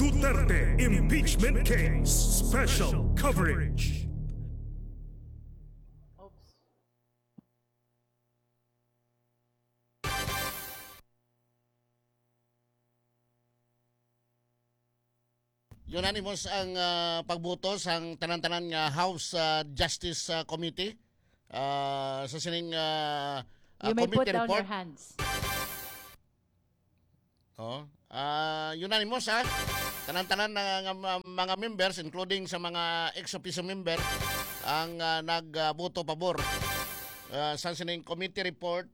Duterte Impeachment Case Special Coverage. Unanimous ang pagboto sang tanan-tanan nga House Justice Committee sa sining You may put committee down report. your hands. Unanimous tanan-tanan nga mga members including sa mga ex-officio member ang nagboto pabor sa sining committee report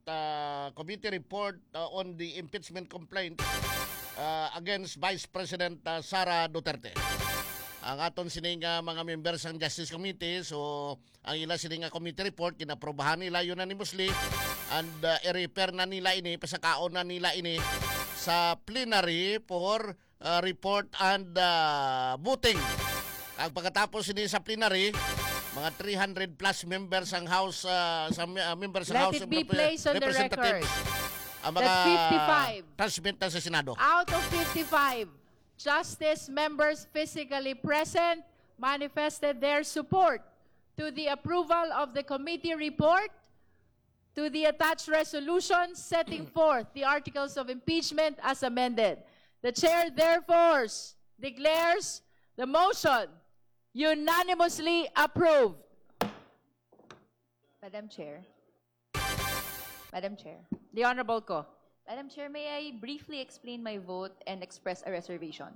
on the impeachment complaint against Vice President Sara Duterte. Ang aton sining mga members ng Justice Committee, so ang ila sining committee report kinaprobahan nila unanimously and i-refer na nila ini, pasakaon na nila ini sa plenary for report and voting. Ang pagkatapos ini sa plenary, mga 300 plus members ang House members ng Let House it be placed on the record. Ang mga That 55 transmit na sa Senado. out of 55 justice members physically present manifested their support to the approval of the committee report, to the attached resolution setting forth the articles of impeachment as amended. The chair therefore declares the motion unanimously approved. Madam Chair. The Honorable Ko. Madam Chair, may I briefly explain my vote and express a reservation?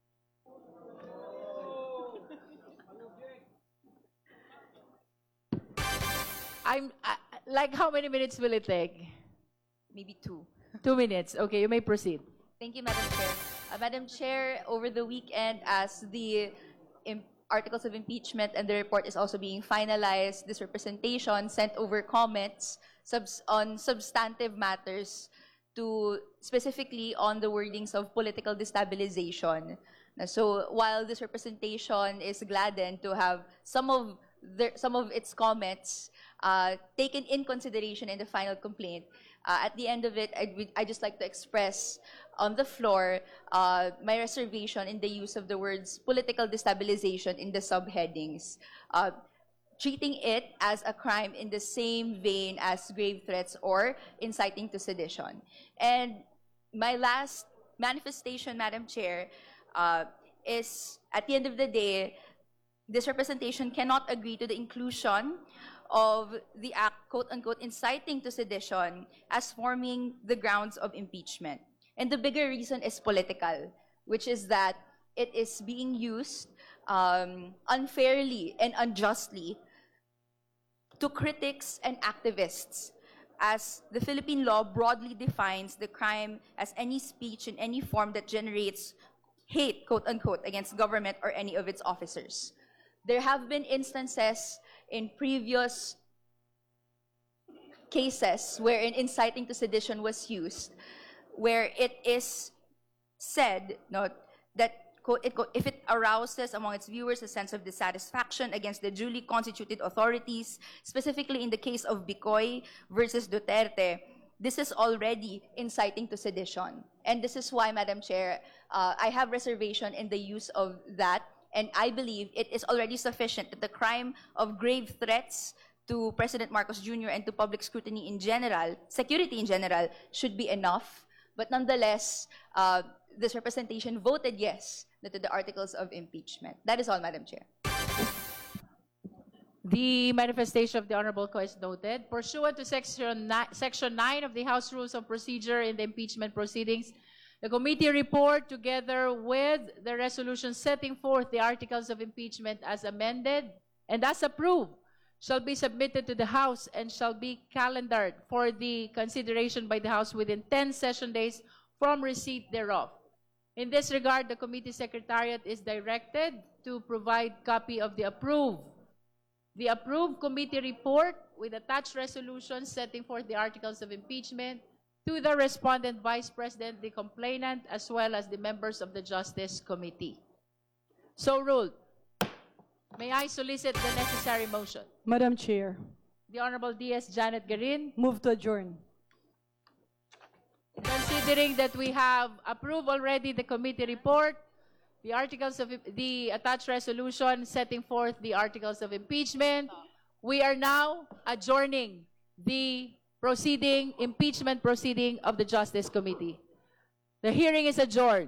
Like how many minutes will it take? Maybe 2. 2 minutes. Okay, you may proceed. Thank you, Madam Chair. Madam Chair, over the weekend, as the articles of impeachment and the report is also being finalized, this representation sent over comments on substantive matters to specifically on the wordings of political destabilization. So while this representation is gladdened to have some of its comments taken in consideration in the final complaint, at the end of it, I'd just like to express on the floor my reservation in the use of the words political destabilization in the subheadings, treating it as a crime in the same vein as grave threats or inciting to sedition. And my last manifestation, Madam Chair, is at the end of the day, this representation cannot agree to the inclusion of the act, quote-unquote, inciting to sedition as forming the grounds of impeachment. And the bigger reason is political, which is that it is being used unfairly and unjustly to critics and activists, as the Philippine law broadly defines the crime as any speech in any form that generates hate, quote-unquote, against government or any of its officers. There have been instances in previous cases wherein inciting to sedition was used, where it is said that, quote, if it arouses among its viewers a sense of dissatisfaction against the duly constituted authorities, specifically in the case of Bicoy versus Duterte, this is already inciting to sedition. And this is why, Madam Chair, I have reservation in the use of that. And I believe it is already sufficient that the crime of grave threats to President Marcos Jr. and to public scrutiny in general, security in general, should be enough. But nonetheless, this representation voted yes to the articles of impeachment. That is all, Madam Chair. The manifestation of the Honorable Ko is noted. Pursuant to Section 9 of the House Rules of Procedure in the impeachment proceedings, the committee report, together with the resolution setting forth the articles of impeachment as amended and as approved, shall be submitted to the House and shall be calendared for the consideration by the House within 10 session days from receipt thereof. In this regard, the committee secretariat is directed to provide copy of the approved committee report with attached resolutions setting forth the articles of impeachment to the respondent Vice President, the complainant, as well as the members of the Justice Committee. So ruled. May I solicit the necessary motion? Madam Chair, The Honorable D.S. Janet Garin, move to adjourn. considering that we have approved already the committee report, the attached resolution setting forth the articles of impeachment. We are now adjourning the impeachment proceeding of the Justice Committee. The hearing is adjourned.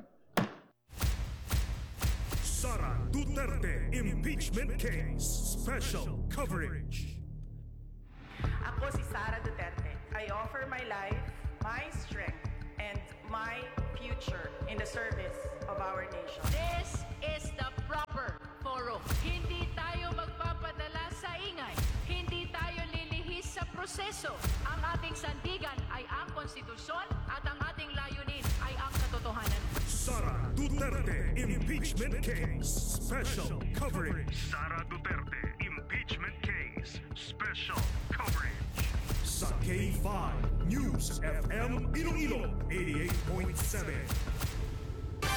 Sara Duterte Impeachment Case Special Coverage. Ako si Sara Duterte. I offer my life, my strength, and my future in the service of our nation. This is the proper forum. Hindi tayo magpapadala sa ingay. Hindi tayo lilihis sa proseso. Ang ating sandigan ay ang konstitusyon at ang ating layunin ay ang katotohanan. Sara Duterte Impeachment Case Special Coverage. Sara Duterte Impeachment Case Special Coverage. Sa K5 News FM Iloilo 88.7.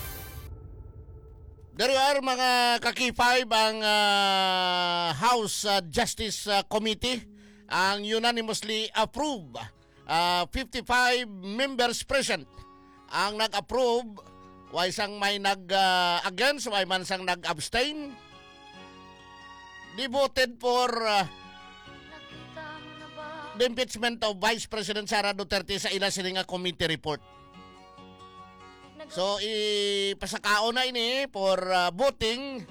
There are mga kaki-5 ang House Justice Committee ang unanimously approve. 55 members present ang nag-approve. Way isang may nag-against, way man sang nag-abstain. They voted for the impeachment of Vice President Sara Duterte sa ila sila nga committee report. So, ipasakao na ini for voting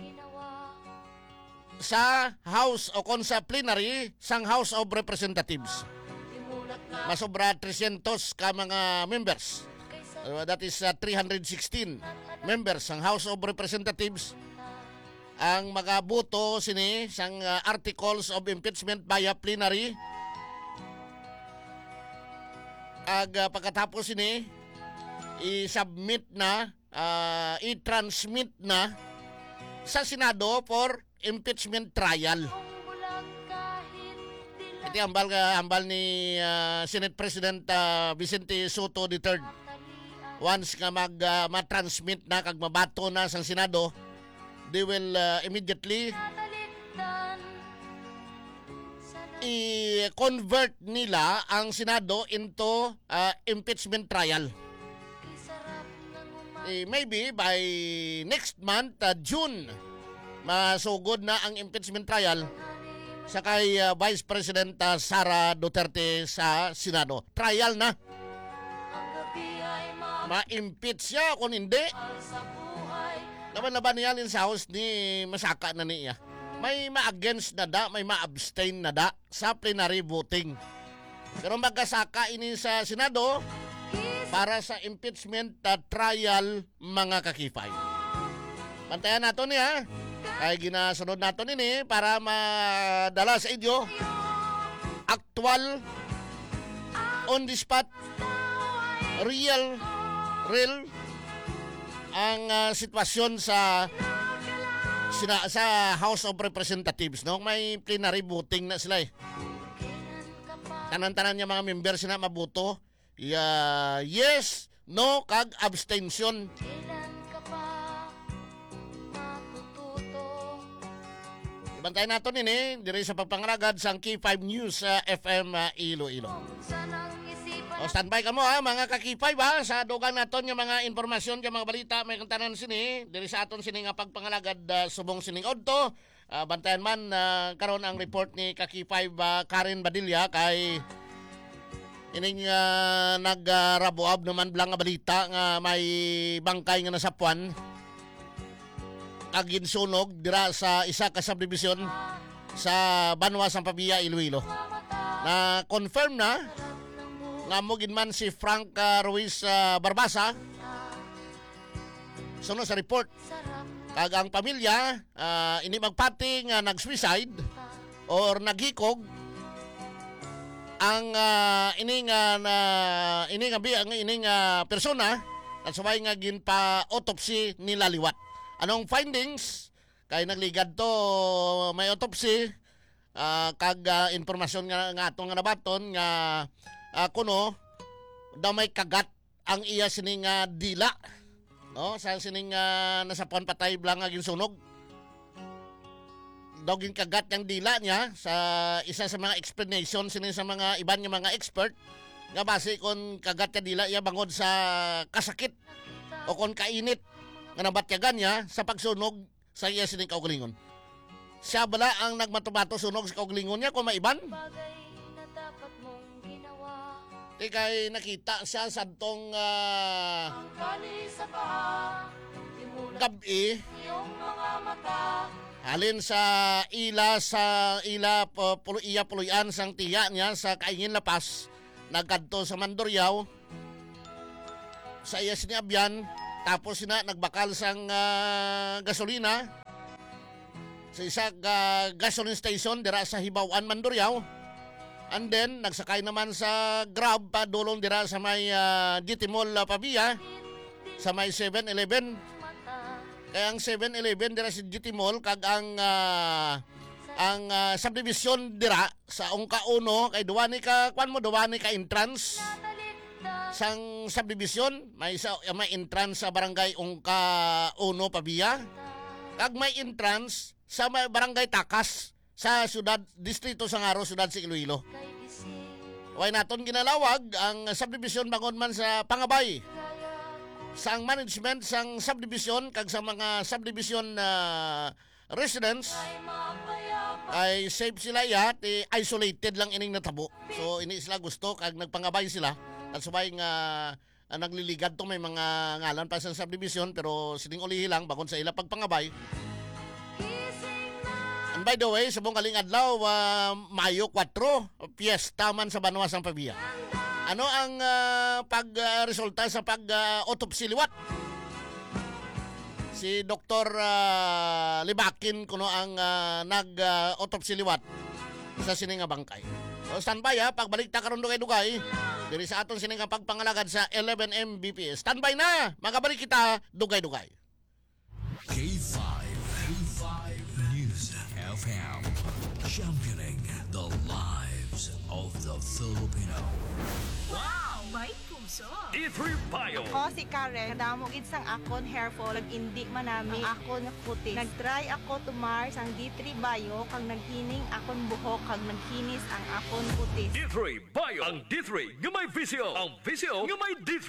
sa House o kon sa plenary sang House of Representatives. Masobra 300 ka mga members. That is 316 members sang House of Representatives ang magaboto sini sang articles of impeachment via plenary. Pagkatapos ini i-submit na, i-transmit na sa Senado for impeachment trial. Ito ambal ni Senate President Vicente Soto III. Once nga ma-transmit na kag mabato na sa Senado, they will immediately i-convert nila ang Senado into impeachment trial. Maybe by next month, June, masugod na ang impeachment trial sa kay Vice President Sara Duterte sa Senado. Trial na. Ma-impeach siya kung hindi. Laban-laban niya sa House ni masaka na niya. May ma-against na da, may ma-abstain na da sa plenary voting. Pero magkasaka ini sa Senado para sa impeachment trial mga kakifay. Pantayan nato niya. Ay ginasunod nato ini para madala sa inyo actual, on the spot, real ang sitwasyon sa House of Representatives, no? May plenary voting na sila eh. Tanan-tanan niya mga members na mabuto. Yes, no, kag abstention. Bantayan nato nini diri sa pagpangaragad sang K5 News FM Iloilo. O standby ka mo mga ka-K5 sa dugang naton yung mga informasyon, yung mga balita may kantanan sini diri sa aton sini nga pagpangalagad subong sining odto. Bantayan man karon ang report ni ka-K5 Karen Badilla kay ining nagrabuab naman blang nga balita nga may bangkay nga nasapuan agin sunog dira sa isa ka subdivision sa Banwa Sampaguita, Iloilo. Na confirm na nga mo ginman si Frank Ruiz Barbasa sunod sa report kag ang pamilya ini magpati nga nag-suicide or naghikog ang ini nga persona at sabay nga ginpa autopsy nila liwat. Anong findings? Kay nagligad to may autopsy kag informasyon nga atong nga nabaton nga kuno daw may kagat ang iya sining dila, no, sa sining nasapuan patay blang nga ginsunog. Daw gin kagat ang dila niya sa isa sa mga explanation sining sa mga iban nga mga expert nga base kon kagat ka dila iya bangod sa kasakit o kon kainit nga nabatyagan niya sa pagsunog sa iya sining kaugalingon. Siya bala ang nagmatubato sunog sa kaugalingon niya kung maiban? Di kay nakita siya sa tong gabi halin sa ila puluyan sang tiya niya sa Kaingin Lapas nagkadto sa Mandurriao sa iya siniabyan tapos sina nagbakal sang gasolina sa isang gasoline station dira sa Hibawan, Mandurriao. And then, nagsakay naman sa Grab pa dulong dira sa may GT Mall Pavia, sa may 7-Eleven. Kaya ang 7-Eleven dira sa GT Mall, kag ang subdivision dira sa Ungka Uno, kay duwani ka entrance sang subdivision, may entrance sa barangay Ungka Uno Pavia, kag may entrance sa may barangay Takas, sa distrito Sangaro, siyudad sa Iloilo. Way naton ginalawag ang subdivision bangon man sa Pangabay. Sang management sang subdivision kag sa mga subdivision residents ay safe sila isolated lang ining natabo. So ini sila gusto kag nagpangabay sila. At subay nga nagliligad to may mga ngalan pa sa subdivision pero sining ulihi lang bangon sa ila pagpangabay. And by the way, sa buong kaling adlaw, Mayo 4, piyesta man sa Banwasang Pavia. Ano ang pagresulta sa pag-autopsy liwat? Si Dr. Libakin kuno ang nag-autopsy liwat sa sininga bangkay. So standby pagbalik ta karon dugay-dugay diri sa aton sininga pagpangalagad sa 11 Mbps. Standby na, magabalik kita dugay-dugay. K5 News FM, championing the lives of the Filipino. Wow! May puso! D3 Bio. Ako si Karen, kadamog sang akon hair fall, nag-indi manami ang akon kutis. Nag-try ako tumar sang D3 Bio, kang naghining akon buhok, kang naghinis ang akon kutis. D3 Bio. Ang D3 nga may visyo. Ang visyo nga may D3.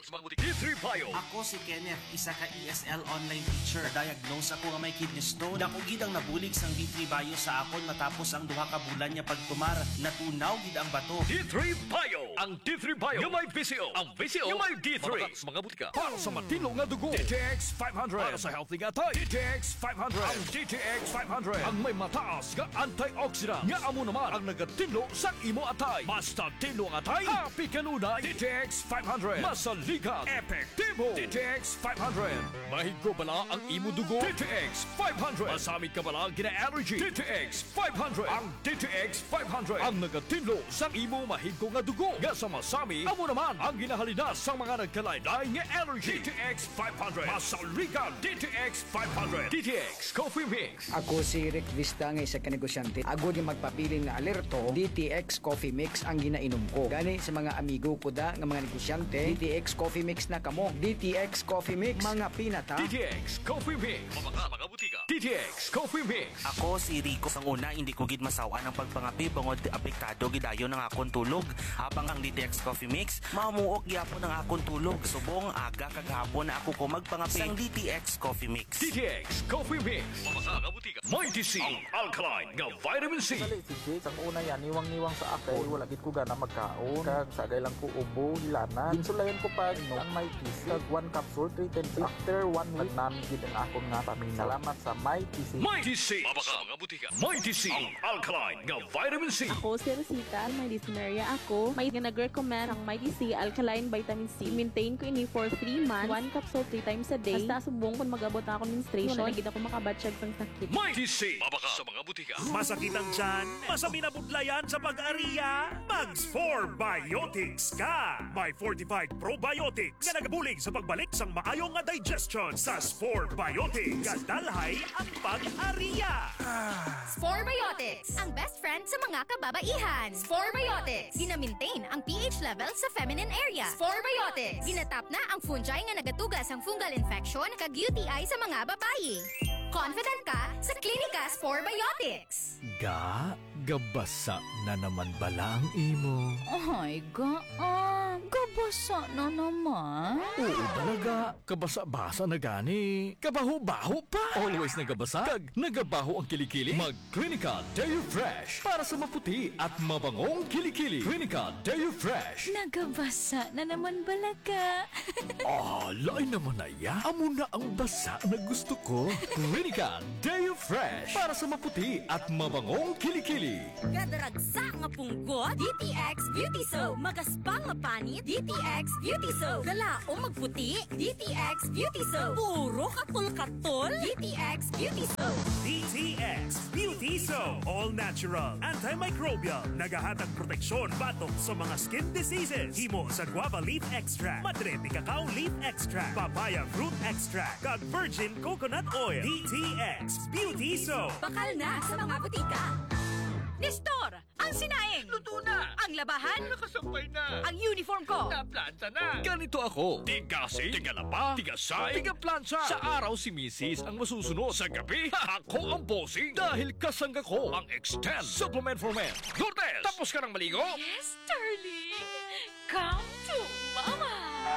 D3 Bio. Ako si Kenneth, isa ka ESL online teacher. Diagnose ako nga may kidney stone. Dako gid ang nabulig sang D3 Bio sa akon matapos ang duha ka bulan niya pagtumar. Natunaw gid ang bato. D3 Bio. Ang D3 Bio nga may visyo. Ang visyo nga may D3. Mga butika. Para sa matino nga dugo. DTX 500. Para sa healthy nga tay. DTX 500. Ang DTX 500. Ang may mataas nga antioxidant. Nga amo naman ang nagatilo sa imo atay. Basta tilo ang atay. Happy kanunay. DTX 500. Masaligan. Epektibo. DTX 500. Mahigo bala ang imo dugo. DTX 500. Masamit ka bala gina-allergy. DTX 500. Ang DTX 500. Ang nagatilo sa imo mahigo nga dugo. Nga sa masami, amo naman ang ginahalinas sa mga nagkalaylay nga allergy. DTX 500. Masaligan. DTX 500. DTX Coffee Mix. Ako si Rick Vista nga isa ka negosyante. Ako di magpapiling na alerto, DTX Coffee Mix ang ginainom ko. Gani sa mga amigo ko da nga mga negosyante, DTX Coffee Mix na kamo. DTX Coffee Mix, mga pinata. DTX Coffee Mix. Mga butika. DTX Coffee Mix. Ako si Rico. Sang una, hindi ko gid masawa ng pagpangapi bangod apektado gidayon ng akon tulog. Habang ang DTX Coffee Mix, mamuok gyapon ang akon tulog. Subong aga kagahapon na ako ko magpangapi sang DTX Coffee Mix. DTX Coffee Mix. Mga butika. Mighty C. Ang alkaline nga vitamin C. Sali si Jake, ang una yan, niwang-niwang sa ako, wala gid ko gana magkaon, kag sagay lang ko ubo, hilanan. Insulayan ko pa, ang may TC, kag 1 capsule, 3 10 after 1 week, namin gid ang akong nga paminaw. Salamat sa may TC. Mighty C. Mga butika. Mighty C. Ang alkaline nga vitamin C. Ako si Rosita, may dysmenorrhea ako. May nag-recommend ang Mighty C Alkaline Vitamin C. Maintain ko ini for 3 months, 1 capsule 3 times a day. Basta subong kung mag-abot ako menstruation, wala gid ako makabatsyag sang sakit. Mighty C. Sa mga butika. Masakit ang tiyan? Masami na budlayan sa pag-ariya? Mag-4 Biotics ka! May fortified probiotics nga nagabulig sa pagbalik sang maayong nga digestion sa 4 Biotics. Kadalhay ang pag-ariya! Spore Biotics, ang best friend sa mga kababaihan. Spore Biotics, gina-maintain ang pH level sa feminine area. Spore Biotics, ginatap na ang fungi nga nagatugas ang fungal infection kag UTI sa mga babae. Confident ka sa Klinika Spore Biotics. Gabasa na naman bala ang imo. Ay, gabasa basa na naman. Oo talaga, kabasa-basa na gani. Kabaho-baho pa. Always nagabasa, kag nagabaho ang kilikili. Mag Clinica Deo Fresh para sa maputi at mabangong kilikili. Clinica Deo Fresh. Nagabasa na naman balaga. Lain naman na ya. Amo na ang basa na gusto ko. Clinica Deo Fresh para sa maputi at mabangong kilikili. Kadaragsa nga punggot, DTX Beauty Soap. Magaspang nga panit, DTX Beauty Soap. Kalaong magputi, DTX Beauty Soap. Puro katol-katol, DTX Beauty Soap. DTX Beauty Soap. All natural, antimicrobial, nagahatag proteksyon batok sa mga skin diseases. Himo sa guava leaf extract, madre de cacao leaf extract, papaya fruit extract, kag virgin coconut oil. DTX Beauty Soap. Bakal na sa mga butika. Nestor, ang sinaing. Luto na. Ang labahan. Nakasampay na. Ang uniform ko. Naplanta na. Ganito ako. Tigasi, tigalaba, tigasay, tigaplansa. Sa araw si Mrs. ang masusunod. Sa gabi, ako ang bossing. Dahil kasangga ko ang Extend Supplement for Men. Lourdes, tapos ka ng maligo? Yes, darling. Come to mama.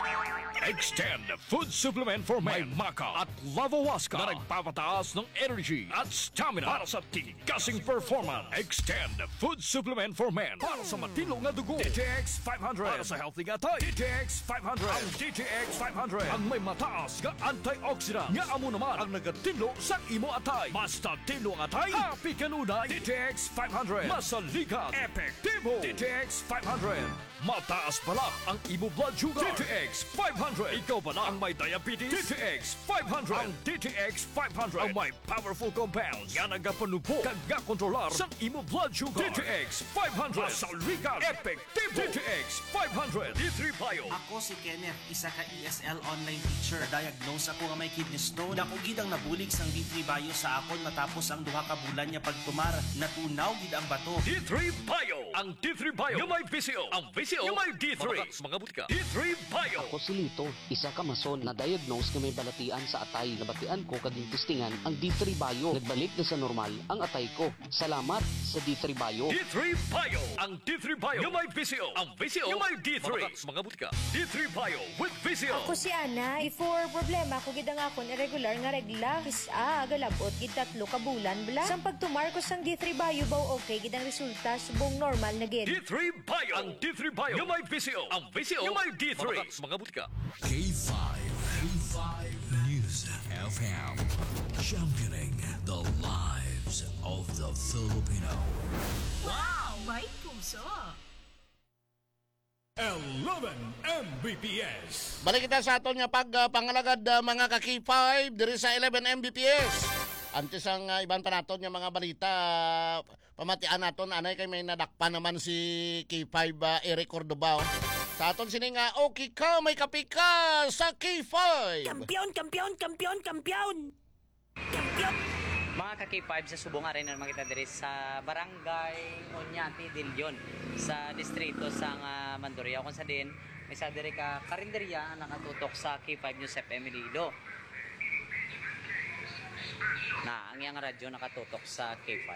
Extend Food Supplement for Men. May Maca at Lavawaska na nagpapataas ng energy at stamina para sa tigasing performance. Extend Food Supplement for Men para sa matino nga dugo. DTX 500 para sa healthy nga tayo. DTX 500. Ang DTX 500 ang may mataas nga antioxidant nga amo naman ang nagatino sa imo atay. Basta tino nga atay, happy kanunay. DTX 500 masalikat, epektibo. DTX 500 mataas pala ang imo blood sugar. DTX 500. Ikaw pala ang may diabetes. DTX 500. Ang DTX 500 ang may powerful compounds nga nagapanupo kag kontrolar sa imo blood sugar. DTX 500. Masalikat, epektibo. DTX 500. D3 Bio. Ako si Kenneth, isa ka ESL online teacher. Diagnose ako nga may kidney stone. Ako gid ang nabulig sang D3 Bio sa akon matapos ang duha ka bulan niya pagtumar. Natunaw gid ang bato. D3 Bio. Ang D3 Bio yung may VCO. Ang VCO yung may D3. Mga butika. D3 Bio. Ako si Lito, isa ka mason na diagnose na may balatian sa atay. Nabatian ko kading testingan ang D3 Bio. Nagbalik na sa normal ang atay ko. Salamat sa D3 Bio. D3 Bio. Ang D3 Bio yung may VCO. Ang VCO yung may D3. Mga butika. D3 Bio with VCO. Ako si Ana. Before problema ko gid ang akon irregular nga regla. Kisa agalabot gid 3 ka bulan bla. Sang pagtumar ko sang D3 Bio baw okay gid ang resulta subong normal na gid. D3 Bio. Ang D3 Bio yung may VCO. Ang VCO yung may D3. Mga butika. K5 News FM, championing the lives of the Filipino. Wow, may puso. 11 Mbps. Balik kita sa aton nga pangalagad mga ka-K5 diri sa 11 Mbps. Antes ang iban pa naton nga mga balita, pamatian naton anay kay may nadakpan naman si K5 Eric Cordoba. Sa aton sini nga okay ka, may kapi ka sa K5. Kampiyon, kampiyon, kampiyon, kampiyon. Kampiyon. Mga ka-K5 sa Subong Arena naman kita diri sa Barangay Oñati Dilyon sa distrito sa Mandurriao kung sa din may sa diri ka karinderya nakatutok sa K5 News FM Lido. Na ang iyang radyo nakatutok sa K5.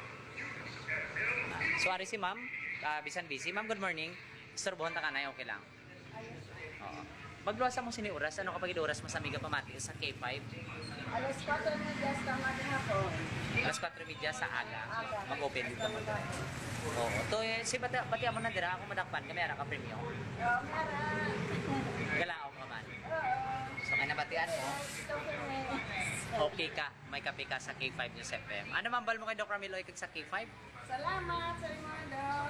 Suwari si ma'am, bisan busy. Ma'am, good morning. Serbohon ta ka na, okay lang. Oo. Magluwasa mo sini oras. Ano kapag oras mas amiga pamati sa K5? Alas 4:30 sa mga hapon. Alas 4:30 sa aga. Mag-open dito. Oo. To si pati mo na dira ako madakpan kami ara ka premium. Oo, mara. Galaom ka man. So kaya nabatian mo. Okay ka, may kape ka sa K5 News FM. Ano mambal mo kay Dr. Milo ikag sa K5? Salamat sa mga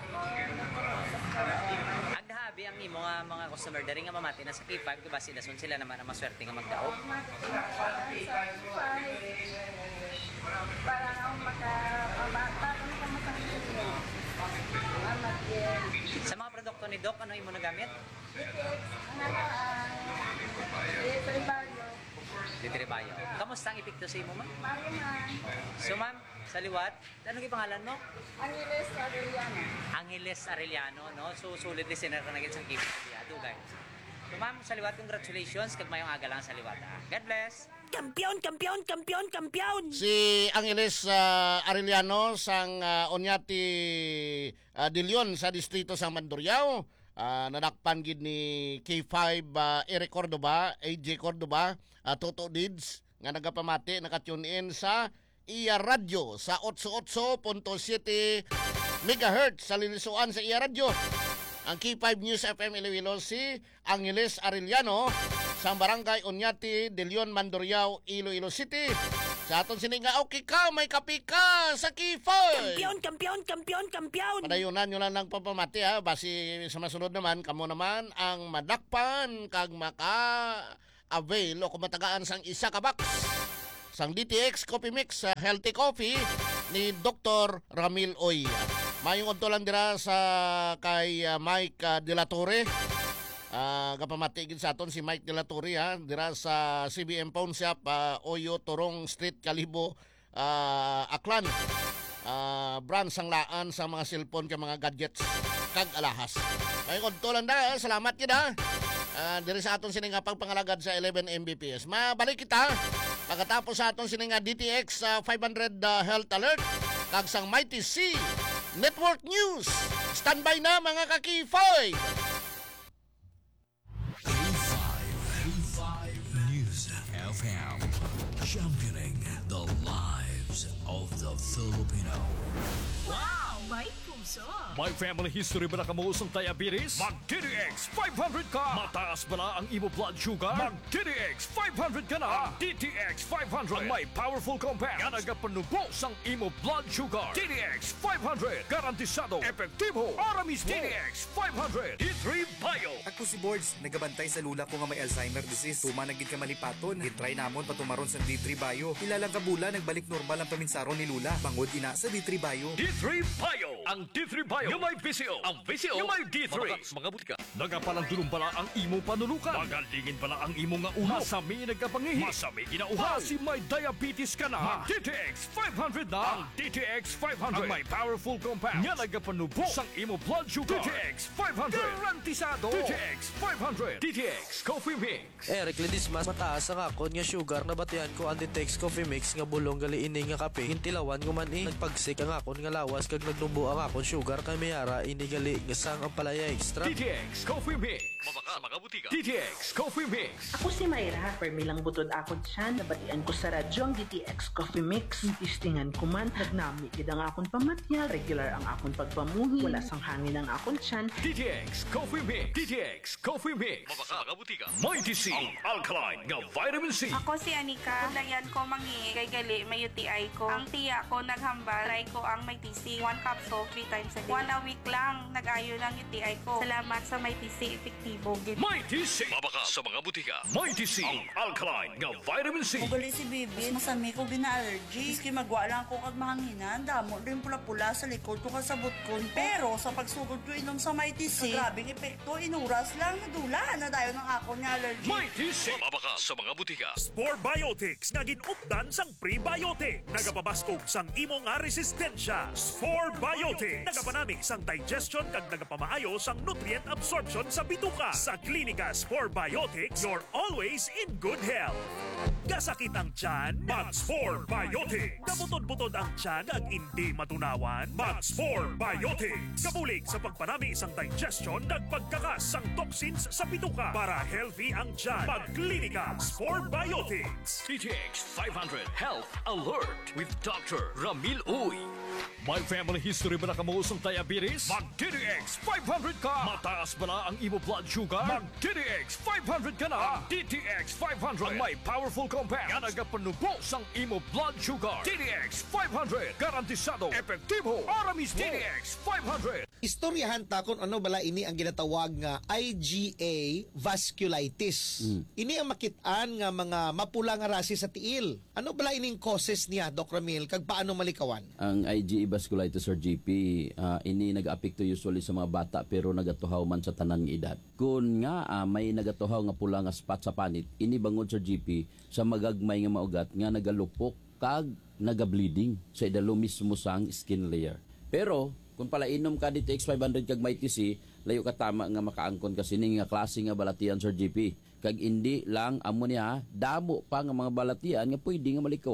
Ang dahabi ang imo nga mga customer dari nga mamati na sa K5 diba sila naman ang maswerte nga magdaog. Para na makapabata kami sa mga Sa mga produkto ni Doc, ano imo nagamit? Litribayo. Kamusta ang epekto sa imo, ma'am? So, ma'am, sa liwat, ano yung pangalan mo? Angeles Arellano. Angeles Arellano, no? So, sulit listener ka na sa K5. Guys. So, ma'am, sa liwat, congratulations. Kag mayong aga lang sa liwat, ha? God bless! Kampiyon, kampiyon, kampiyon, kampiyon! Si Angeles Arellano sang Oñati Dilyon sa distrito sa Mandurriao. nadakpan gid ni K5 Eric Cordoba, AJ Cordoba, Toto Dids nga nagapamati, nakatune in sa iya radyo sa 88.7 MHz sa lilisuan sa iya radyo. Ang K5 News FM Iloilo si Angeles Arellano sa Barangay Oñati, De Leon, Mandurriao, Iloilo City. Sa aton sininga, okay ka, may kapi ka sa K5. Kampiyon! Padayunan nyo lang ng papamati ha. Basi sa masunod naman, kamo naman ang madakpan kag maka-avail o kumatagaan sang isa ka box sang DTX Coffee Mix Healthy Coffee ni Dr. Ramil Oy. Mayong unto lang dira sa kay Mike De La Torre. Kapamatigin sa aton si Mike De La Torre ha, dira sa CBM Pawn Shop, Oyo, Torong Street, Kalibo, Aklan. Branch ang laan sa mga cellphone ka mga gadgets kag alahas. Mayong unto lang da, salamat kita. Diri sa aton sininga pagpangalagad sa 11 Mbps. Mabalik kita pagkatapos sa aton sininga DTX 500 Health Alert kag sang Mighty C Network News. Standby na mga kakifoy. News FM, championing the lives of the Filipino. Wow! May puso! May family history ba na kamuusong diabetes? Mag-DTX 500 ka! Mataas ba na ang imo blood sugar? Mag-DTX 500 ka na! DTX 500 ang may powerful compounds nga nagapanubos ang imo blood sugar. DTX 500 garantisado, epektibo, aramis mo! DTX 500 D3 Bio. Ako si Boards, nagabantay sa lula ko nga may Alzheimer disease. Tumanagid ka malipaton. Gitry namon patumaron sa D3 Bio. Ilalang kabula, nagbalik normal ang paminsaron ni Lula. Bangod ina sa D3 Bio. D3 Bio. Ang D3 Bio yung may VCO. Ang VCO yung may D3. Mga butika. Nagapalang dulong pala ang imo panulukan. Magalingin pala ang imo nga ulo. Masami nagkapangihi. Masami ginauhaw. Si may diabetes ka na. DTX 500 na. Ang DTX 500. Ang may powerful compounds. Nga nagapanubos ang imo blood sugar. DTX 500. Garantisado. DTX 500. DTX Coffee Mix. Eric Ledismas, mataas ang akon nga sugar na batian ko ang DTX Coffee Mix nga bulong gali ini nga kape. Hintilawan ko man nagpagsik ang akon nga lawas kag nagnubo ang akon sugar kay mayara ini gali nga sang ang palaya extra. DTX Coffee Mix. Mabaka mga butika. DTX Coffee Mix. Ako si Mayra, permilang butod akon siya, nabatian ko sa radyo ang DTX Coffee Mix. Istingan ko man, nagnami gid ang akon pamatya, regular ang akon pagpamuhi, wala sang hangin ang akon siyan. DTX Coffee Mix. DTX Coffee Mix. Mabaka mga butika. Mighty C. Ang alkaline nga vitamin C. Ako si Anika, kulayan ko mangi, kay gali may UTI ko. Ang tiya ko naghambal, try ko ang may TC, 1 capsule 3 times a day. 1 a week lang, nag-ayo ng UTI ko. Salamat sa may TC, epektibo. Mighty C. Mabaka sa mga butika. Mighty C. Ang alkaline nga vitamin C. Ugali si Bibi, masami ko gina-allergy. Iski magwa lang ko kag mahanginan, damo rin pula-pula sa likod ko kasabot ko. Pero sa pagsugod ko inom sa Mighty C, grabing epekto, inuras lang, nadula na dayo ng ako nga allergy. Mighty C. Mabaka sa mga butika. Spore Biotics nga ginupdan sang prebiotic. Nagapabaskog sang imo nga resistensya. Spore Biotics. Nagapanami sang digestion kag nagapamaayo sang nutrient absorption sa bituka. Sa Klinika Spore Biotics, you're always in good health. Gasakit ang tiyan, mag-Spore Biotics. Kabutod-butod ang tiyan ag hindi matunawan, mag-Spore Biotics. Kabulig sa pagpanami sang digestion kag pagkakas sang toxins sa bituka para healthy ang tiyan. Mag-Klinika Spore Biotics. DTX 500 Health Alert with Dr. Ramil Uy. May family history ba na kamuusong diabetes? Mag-DTX 500 ka! Mataas ba na ang imo blood sugar? Mag-DTX 500 ka na! DTX 500 ang may powerful compounds nga nagapanubos ang imo blood sugar. DTX 500 garantisado, epektibo, aramis mo! DTX 500. Istoryahan ta kung ano bala ini ang ginatawag nga IgA vasculitis. Ini ang makitaan nga mga mapula nga rasi sa tiil. Ano bala ining causes niya, Dr. Ramil, kag paano malikawan? Ang IgA vasculitis or GP, ini nag-apekto usually sa mga bata pero nagatuhaw man sa tanang edad. Kung nga may nagatuhaw nga pula nga spot sa panit, ini bangod sa GP sa magagmay nga maugat nga nagalupok kag naga-bleeding sa idalo mismo sang skin layer. Pero kung pala inom ka DTX 500 kag may TC, layo ka tama nga makaangkon kasi ning nga klase nga balatian sa GP. Kag hindi lang amo niya damo pa nga mga balatian nga pwede nga malikawan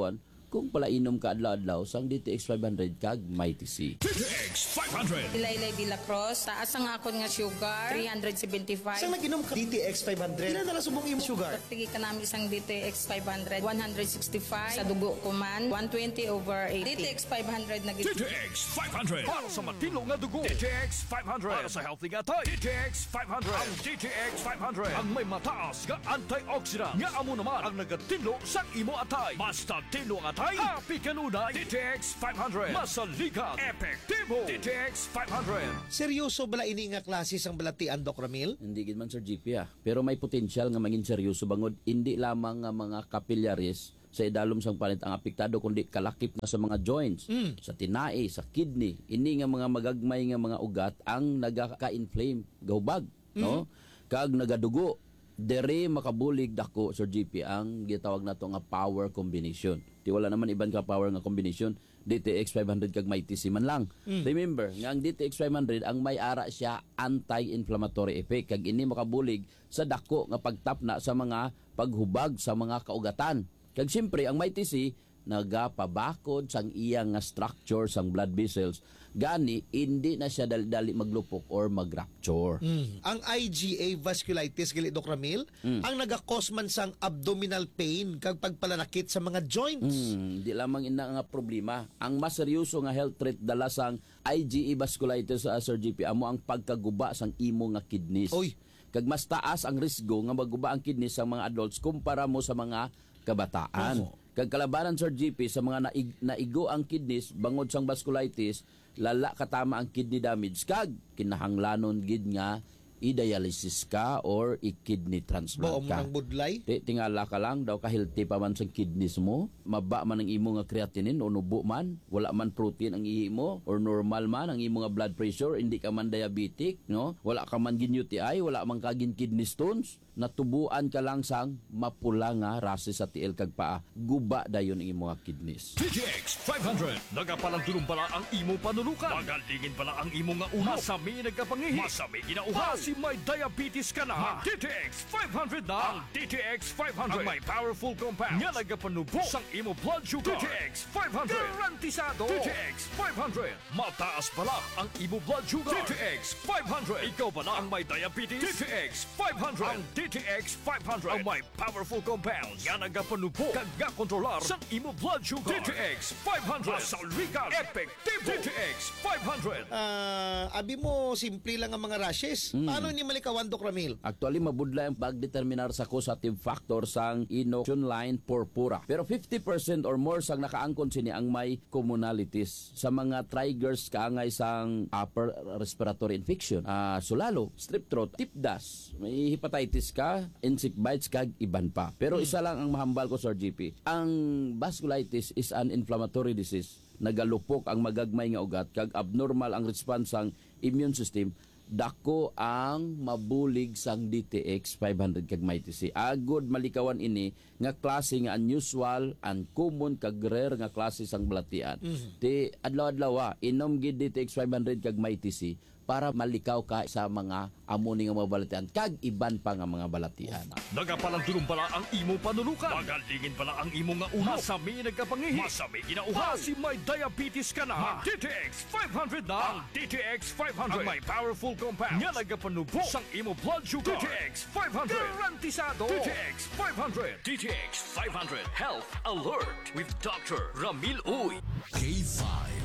kung palainom ka adlaw-adlaw sang DTX 500 kag Mighty C. DTX 500. Ilaylay de la Cruz, taas ang akon nga sugar, 375. Saan naginom ka DTX 500? Ilan na subong imong sugar? Pagtigi ka namin isang DTX 500, 165. Sa dugo ko man, 120/80. DTX 500 na gito. DTX 500. Para sa matino nga dugo. DTX 500. Para sa healthy nga tayo. DTX 500. Ang DTX 500. Ang may mataas nga antioxidant. Nga amo naman ang nagatinlo sa imo atay. Basta tinlo ang atay, happy kanunay. DTX 500. Masalikat. Epektibo. DTX 500. Seryoso bala ini nga klase sang balatian, Doc Ramil? Hindi gid man Sir GP pero may potensyal nga maging seryoso bangod hindi lamang nga mga capillaries sa idalom sang panit ang apektado kundi kalakip na sa mga joints, sa tinai, sa kidney. Ini nga mga magagmay nga mga ugat ang nagaka-inflame, gahubag, no? Kag nagadugo. Dere makabulig dako Sir GP ang gitawag nato nga power combination. Di wala naman iban ka power nga combination. DTX 500 kag Mighty C man lang. Remember, nga ang DTX 500 ang may ara siya anti-inflammatory effect kag ini makabulig sa dako nga pagtapna sa mga paghubag sa mga kaugatan. Kag siyempre ang Mighty C nagapabakod sang iyang nga structure sang blood vessels gani hindi na siya dali maglupok or mag-rupture. Ang IgA vasculitis gali Doc Ramil ang naga-cause man sang abdominal pain kag pagpalanakit sa mga joints. Di lamang ina nga problema. Ang mas seryoso nga health threat dala sang IgA vasculitis sa Sir GP amo ang pagkaguba sang imo nga kidneys. Kag mas taas ang risgo nga maguba ang kidneys sa mga adults kumpara mo sa mga kabataan. Kag kalabanan Sir GP sa mga naigo ang kidneys bangod sang vasculitis, lala katama ang kidney damage kag kinahanglanon gid nga i-dialysis ka or i-kidney transplant ka. Ang budlay? Tingala ka lang daw ka-healthy pa man sa kidneys mo, maba man ang imo nga creatinine o nubo man, wala man protein ang ihi mo or normal man ang imo nga blood pressure, hindi ka man diabetic, no? Wala ka man gin UTI, wala man ka gin kidney stones, natubuan ka lang sang mapula nga rases sa tiil kag paa, guba dayon ang imo nga kidneys. DTX 500. Nagapalang pala ang imo panulukan. Magalingin pala ang imo nga ulo. Masami nagkapangihi. Masami ginauhaw. Si may diabetes ka na. DTX 500 na. Ang DTX 500. Ang may powerful compounds. Nga nagapanubo sang imo blood sugar. DTX 500. Garantisado. DTX 500. Mataas pala ang imo blood sugar. DTX 500. Ikaw pala ang may diabetes. DTX 500. Ang DTX 500 ang may powerful compounds nga nagapanubo kag kontrolar sa imo blood sugar. DTX 500 masalikat epektibo. DTX 500. Abi mo simple lang ang mga rashes. Paano ni malikawan, Doc Ramil? Actually mabudlay ang pagdeterminar sa causative factor sang inoculation line purpura. Pero 50% or more sang nakaangkon sini ang may commonalities sa mga triggers kaangay sang upper respiratory infection. Sulalo, strep throat, tip dust, may hepatitis ka, insect bites kag iban pa. Pero isa lang ang mahambal ko Sir GP. Ang vasculitis is an inflammatory disease. Nagalupok ang magagmay nga ugat kag abnormal ang response sang immune system. Dako ang mabulig sang DTX 500 kag Mighty C. Agod malikawan ini nga klase nga unusual, uncommon kag rare nga klase sang balatian. Ti adlaw-adlaw inom gid DTX 500 kag Mighty C para malikaw ka sa mga amoni nga mga balatian kag iban pa nga mga balatian. Nagapalang pala ang imo panulukan. Magalingin pala ang imo nga ulo. Masami nagkapangihi. Masami ginauhaw. Si may diabetes ka na. DTX 500 na. Ang DTX 500 ang may powerful compounds nga nagapanubo sang imo blood sugar. DTX 500 garantisado. DTX 500. DTX 500 Health Alert with Dr. Ramil Uy. K5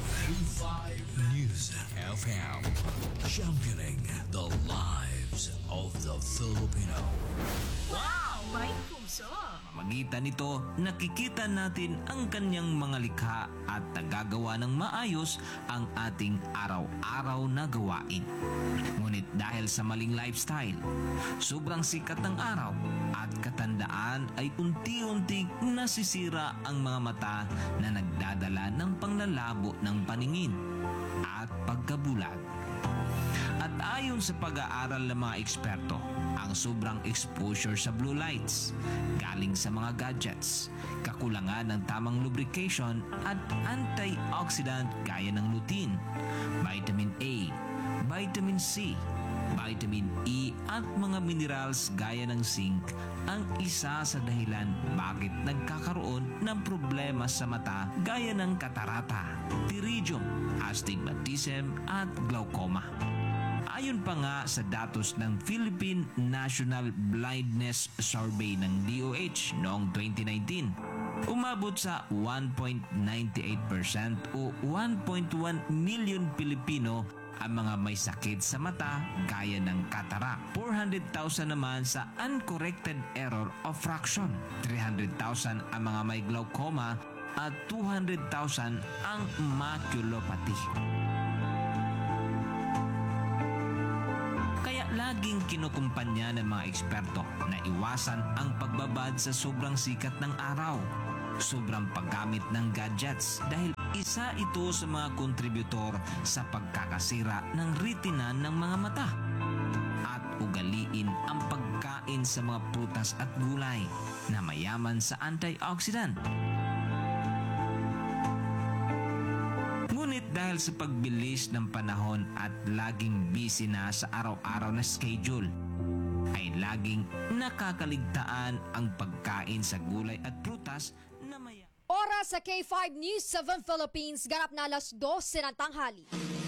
News FM, championing the lives of the Filipino. Wow! May puso! Magitan nito, nakikita natin ang kanyang mga likha at nagagawa ng maayos ang ating araw-araw na gawain. Ngunit dahil sa maling lifestyle, sobrang sikat ng araw at katandaan ay unti-unting nasisira ang mga mata na nagdadala ng panglalabo ng paningin at pagkabulag. At ayon sa pag-aaral ng mga eksperto, ang sobrang exposure sa blue lights, galing sa mga gadgets, kakulangan ng tamang lubrication at antioxidant gaya ng lutein, vitamin A, vitamin C, vitamin E at mga minerals gaya ng zinc ang isa sa dahilan bakit nagkakaroon ng problema sa mata gaya ng katarata, pterygium, astigmatism at glaucoma. Ayon pa nga sa datos ng Philippine National Blindness Survey ng DOH noong 2019, umabot sa 1.98% o 1.1 million Pilipino ang mga may sakit sa mata gaya ng katarak. 400,000 naman sa uncorrected error of fraction. 300,000 ang mga may glaucoma at 200,000 ang maculopathy. Kaya laging kinukumpanya ng mga eksperto na iwasan ang pagbabad sa sobrang sikat ng araw, sobrang paggamit ng gadgets dahil isa ito sa mga kontributor sa pagkakasira ng retina ng mga mata. At ugaliin ang pagkain sa mga prutas at gulay na mayaman sa antioxidant. Ngunit dahil sa pagbilis ng panahon at laging busy na sa araw-araw na schedule, ay laging nakakaligtaan ang pagkain sa gulay at prutas na mayaman. Oras sa K5 News 7 Philippines, ganap na alas 12 ng tanghali.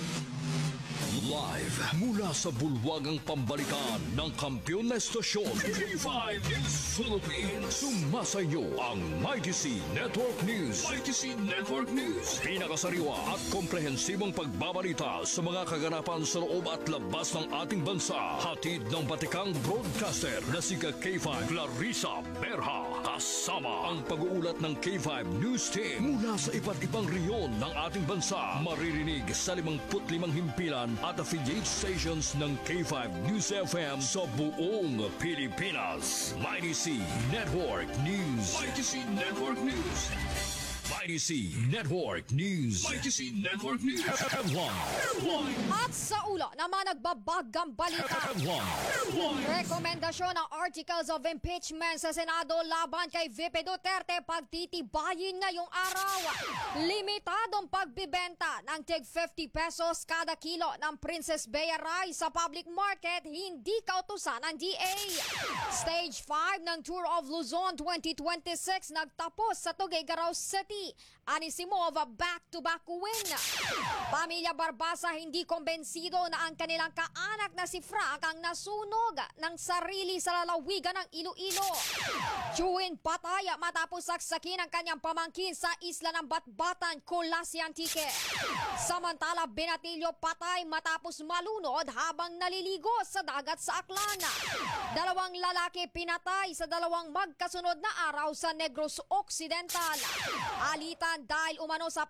Live mula sa bulwagang pambalitaan ng kampiyon na estasyon, K5 News Philippines. Sumasayo ang Mighty C Network News. Mighty C Network News. Pinakasariwa at komprehensibong pagbabalita sa mga kaganapan sa loob at labas ng ating bansa. Hatid ng batikang broadcaster na si K5 Clarissa Berha. Kasama ang pag-uulat ng K5 News Team mula sa iba't ibang reyon ng ating bansa. Maririnig sa 55 himpilan at affiliate stations ng K5 News FM sa buong Pilipinas. Mighty C Network News. Mighty C Network News. Mighty C Network News. Mighty C Network News. Headline. At sa ulo na mga nagbabagang balita. Rekomendasyon ng Articles of Impeachment sa Senado laban kay VP Duterte pagtitibayin ngayong araw. Limitadong pagbibenta ng tig 50 pesos kada kilo ng Princess Bea rice sa public market, hindi kautusan ng DA. Stage 5 ng Tour of Luzon 2026 nagtapos sa Tuguegarao City. Anisimov back-to-back win. Pamilya Barbasa hindi kombensido na ang kanilang kaanak na si Frank ang nasunog ng sarili sa lalawigan ng Iloilo. Chewin patay matapos saksakin ang kanyang pamangkin sa isla ng Batbatan, Colasi Antique. Samantala, binatilyo patay matapos malunod habang naliligo sa dagat sa Aklan. 2 lalaki pinatay sa 2 magkasunod na araw sa Negros Occidental. Alitan dahil umano sa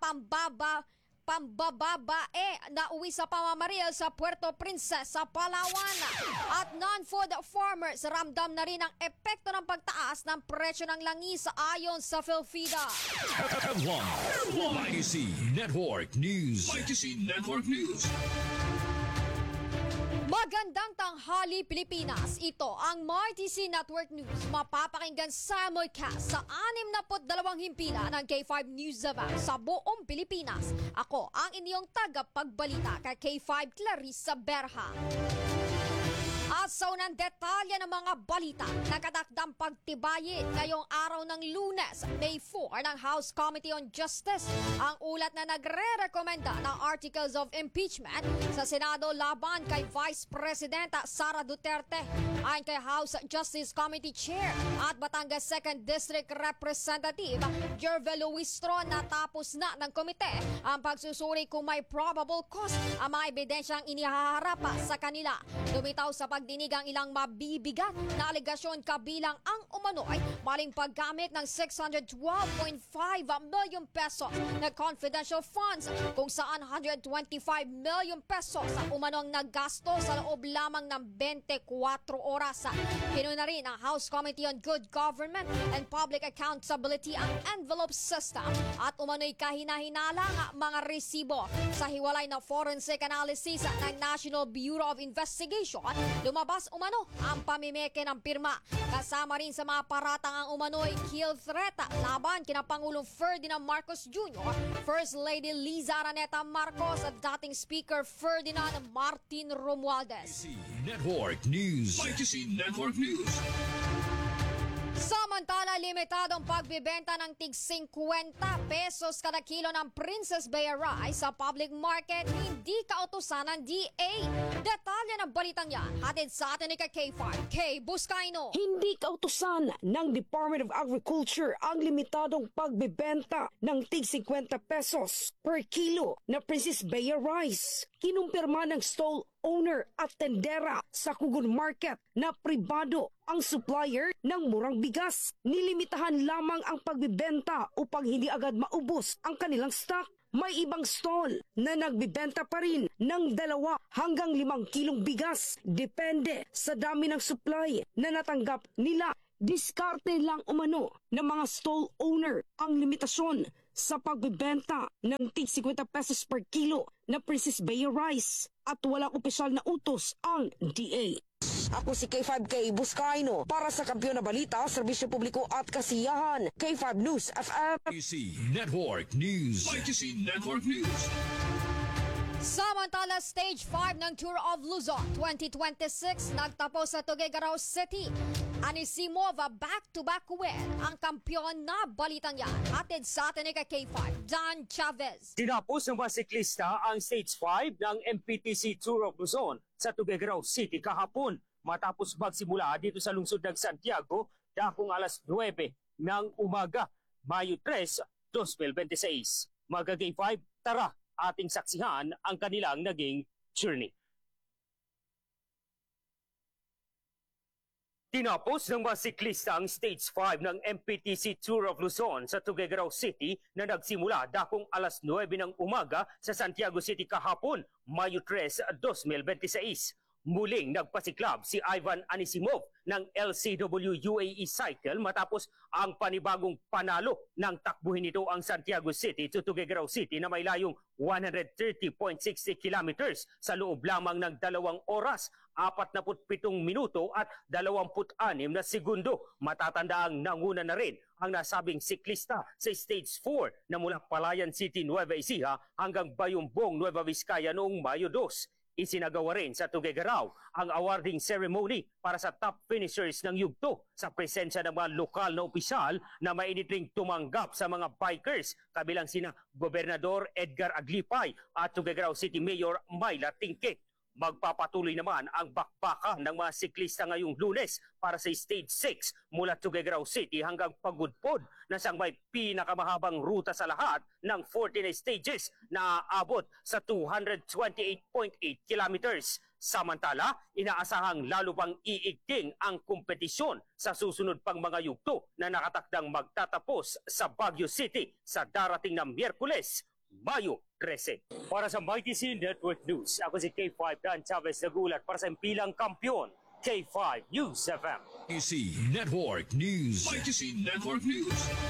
pambababae na uwi sa pamamaril sa Puerto Princesa, Palawan. At non-food farmers ramdam na rin ang epekto ng pagtaas ng presyo ng langis ayon sa PhilFida. Mighty C Network News. Mighty C Network News. Magandang tanghali, Pilipinas. Ito ang Mighty C Network News. Mapapakinggan simulcast sa 62 himpilan ng K5 News sa buong Pilipinas. Ako ang inyong tagapagbalita kay K5 Clarissa Berha. At sa unang detalye ng mga balita, nakatakdang pagtibayin ngayong araw ng Lunes, May 4 ng House Committee on Justice ang ulat na nagre-rekomenda ng Articles of Impeachment sa Senado laban kay Vice President Sara Duterte. Ayon kay House Justice Committee Chair at Batangas 2nd District Representative Jervel Luistro, natapos na ng komite ang pagsusuri kung may probable cause ang mga ebidensyang inihaharap sa kanila. Lumitaw sa pagdinig ang ilang mabibigat na alegasyon kabilang ang umano'y maling paggamit ng 612.5 million pesos na confidential funds kung saan 125 million pesos ang umanong naggasto sa loob lamang ng 24 oras. Pinuna rin ang House Committee on Good Government and Public Accountability ang envelope system at umano'y kahina-hinalang mga resibo sa hiwalay na forensic analysis ng National Bureau of Investigation. Lumabas palabas umano ang pamimeke ng pirma. Kasama rin sa mga paratang ang umano'y kill threat laban kina Pangulong Ferdinand Marcos Jr., First Lady Liza Araneta Marcos at dating Speaker Ferdinand Martin Romualdez. Network News. YTC Network News. Samantala, limitadong pagbibenta ng tig 50 pesos kada kilo ng Princess Bea rice sa public market, hindi kautusan ng DA. Detalye ng balitang yan, hatid sa atin ni K5, K. Buscaino. Hindi kautusan ng Department of Agriculture ang limitadong pagbibenta ng tig 50 pesos per kilo na Princess Bea rice. Kinumpirma ng stall owner at tendera sa Kugon Market na pribado ang supplier ng murang bigas. Nilimitahan lamang ang pagbibenta upang hindi agad maubos ang kanilang stock. May ibang stall na nagbibenta pa rin ng 2 hanggang 5 kilong bigas. Depende sa dami ng supply na natanggap nila. Diskarte lang umano ng mga stall owner ang limitasyon sa pagbibenta ng tig 50 pesos per kilo na Princess Bea rice at walang opisyal na utos ang DA. Ako si K5K Buscaino para sa Kampiyon na Balita, Serbisyo Publiko at Kasiyahan. K5 News FM. YTC Network News. YTC Network News. Samantala, Stage 5 ng Tour of Luzon 2026 nagtapos sa Tuguegarao City. Anisimova back-to-back win ang kampiyon na balitang yan. Hatid sa atin ni K5, Dan Chavez. Tinapos ng mga siklista ang Stage 5 ng MPTC Tour of Luzon sa Tuguegarao City kahapon matapos magsimula dito sa lungsod ng Santiago dakong alas 9 ng umaga, Mayo 3, 2026. Mga K5, tara ating saksihan ang kanilang naging journey. Tinapos ng mga siklista ang Stage 5 ng MPTC Tour of Luzon sa Tuguegarao City na nagsimula dakong alas 9 ng umaga sa Santiago City kahapon, Mayo 3, 2026. Muling nagpasiklab si Ivan Anisimov ng LCW UAE Cycle matapos ang panibagong panalo ng takbuhin nito ang Santiago City to Tuguegarao City na may layong 130.60 kilometers sa loob lamang ng 2 oras, 47 minuto at 26 na segundo. Matatandaang nanguna na rin ang nasabing siklista sa Stage 4 na mula Palayan City, Nueva Ecija hanggang Bayumbong, Nueva Vizcaya noong Mayo 2. Isinagawa rin sa Tuguegarao ang awarding ceremony para sa top finishers ng yugto sa presensya ng mga lokal na opisyal na mainit ring tumanggap sa mga bikers, kabilang sina Gobernador Edgar Aglipay at Tuguegarao City Mayor Myla Tingkik. Magpapatuloy naman ang bakbakan ng mga siklista ngayong Lunes para sa Stage 6 mula Tuguegarao City hanggang Pagudpod na siyang may pinakamahabang ruta sa lahat ng 14 stages na aabot sa 228.8 kilometers. Samantala, inaasahang lalo pang iigting ang kompetisyon sa susunod pang mga yugto na nakatakdang magtatapos sa Baguio City sa darating na Miyerkules, Mayo 13. Para sa YTC Network News, ako si K5 Dan Chavez nagulat para sa impilang kampiyon, K5 News FM. YTC Network News. YTC Network News.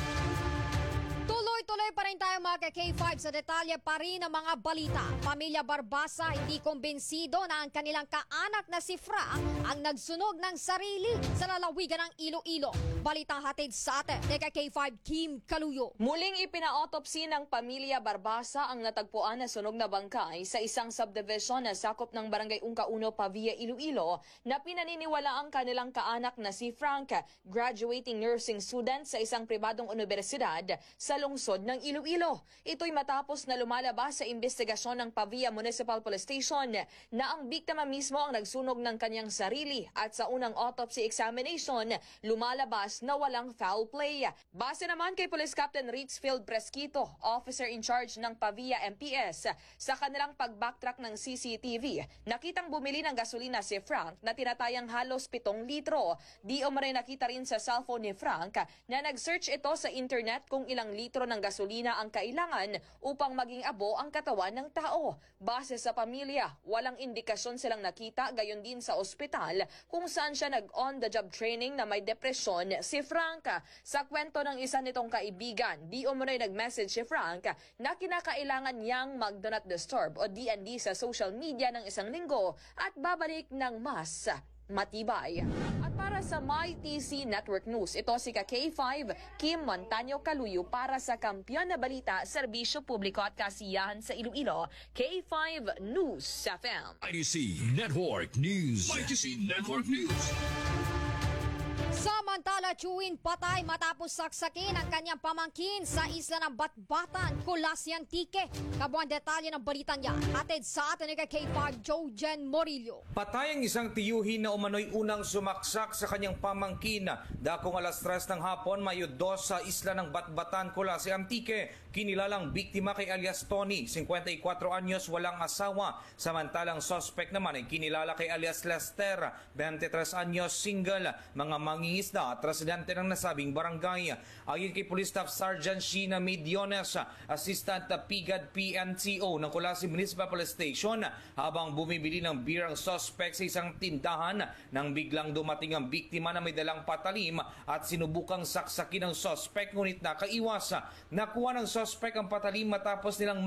Tuloy-tuloy pa rin tayo mga K5 sa detalye pa rin ng mga balita. Pamilya Barbasa hindi kumbinsido na ang kanilang kaanak na si Frank ang nagsunog ng sarili sa lalawigan ng Iloilo. Balitang hatid sa atin ni K5 Kim Kaluyo. Muling ipina-autopsy ng pamilya Barbasa ang natagpuan na sunog na bangkay sa isang subdivision na sakop ng Barangay Ungka-Uno, Pavia, Iloilo na pinaniniwala ang kanilang kaanak na si Frank, graduating nursing student sa isang pribadong universidad sa lungsod ng Iloilo. Ito'y matapos na lumalabas sa investigasyon ng Pavia Municipal Police Station na ang biktima mismo ang nagsunog ng kanyang sarili at sa unang autopsy examination, lumalabas na walang foul play. Base naman kay Police Captain Ritzfield Presquito, officer in charge ng Pavia MPS, sa kanilang pag-backtrack ng CCTV, nakitang bumili ng gasolina si Frank na tinatayang halos 7 litro. Di umano'y nakita rin sa cellphone ni Frank na nag-search ito sa internet kung ilang litro ng gasolina ang kailangan upang maging abo ang katawan ng tao. Base sa pamilya, walang indikasyon silang nakita, gayon din sa ospital kung saan siya nag-on-the-job training na may depresyon si Frank. Sa kwento ng isa nitong kaibigan, di umano'y nag-message si Frank na kinakailangan niyang mag-do not disturb o DND sa social media ng 1 linggo at babalik ng mas matibay. At para sa MyTC Network News, ito si K5 Kim Montaño Caluyo para sa Kampiyon na Balita, Serbisyo Publiko at Kasiyahan sa Iloilo, K5 News FM. ITC Network News. ITC Network News. Samantala, Chewin patay matapos saksakin ang kanyang pamangkin sa isla ng Batbatan, Colasia Antique. Kabuang detalye ng balitan niya, hatid sa atin ni K5 Jojen Morillo. Patay ang isang tiyuhin na umano'y unang sumaksak sa kanyang pamangkin. Dakong alas 3 ng hapon, Mayo 2 sa isla ng Batbatan, Colasia Antique. Kinilalang biktima kay alias Tony, 54 anyos, walang asawa. Samantalang suspect naman ay kinilala kay alias Lester, 23 anyos, single, mga mangingisda at residente ng nasabing barangay. Ayon kay Police Staff Sergeant Sheena Mediones, Assistant PIGAD PNCO ng Colasia Municipal Police Station, habang bumibili ng beer ang suspect sa isang tindahan nang biglang dumating ang biktima na may dalang patalim at sinubukang saksakin ng suspect ngunit nakaiwas. Nakuha ng suspect ang patalim matapos nilang